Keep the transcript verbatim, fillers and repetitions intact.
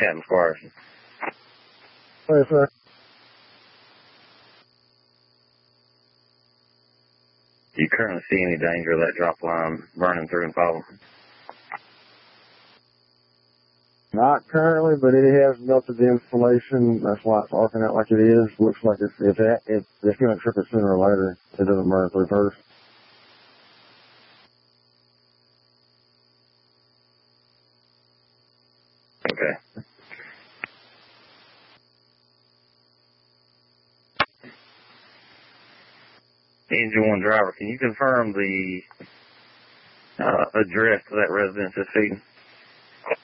Captain Squires. Yes, sir. Do you currently see any danger of that drop line burning through and falling? Not currently, but it has melted the insulation. That's why it's arcing out like it is. Looks like it's it's it's, it's going to trip it sooner or later. It doesn't burn through first. Okay. Engine one driver, can you confirm the uh, address to that residence that's feeding?